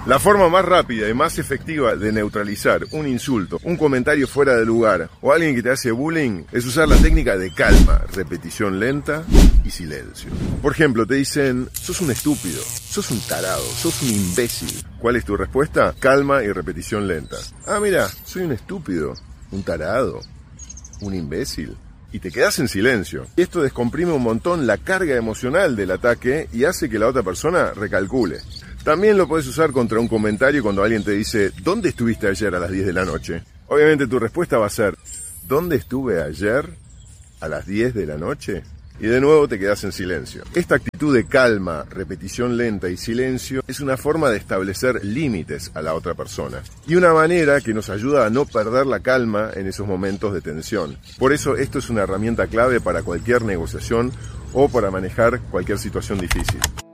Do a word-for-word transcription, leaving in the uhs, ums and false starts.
La forma más rápida y más efectiva de neutralizar un insulto, un comentario fuera de lugar o alguien que te hace bullying es usar la técnica de calma, repetición lenta y silencio. Por ejemplo, te dicen, sos un estúpido, sos un tarado, sos un imbécil. ¿Cuál es tu respuesta? Calma y repetición lenta. Ah, mira, soy un estúpido, un tarado, un imbécil. Y te quedas en silencio. Esto descomprime un montón la carga emocional del ataque y hace que la otra persona recalcule. También lo puedes usar contra un comentario cuando alguien te dice, ¿dónde estuviste ayer a las diez de la noche? Obviamente tu respuesta va a ser, ¿dónde estuve ayer a las diez de la noche? Y de nuevo te quedas en silencio. Esta actitud de calma, repetición lenta y silencio es una forma de establecer límites a la otra persona. Y una manera que nos ayuda a no perder la calma en esos momentos de tensión. Por eso esto es una herramienta clave para cualquier negociación o para manejar cualquier situación difícil.